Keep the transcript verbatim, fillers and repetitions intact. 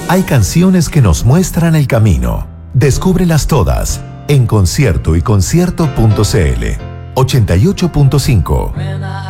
Hay canciones que nos muestran el camino. Descúbrelas todas en concierto y concierto punto c l. ochenta y ocho punto cinco.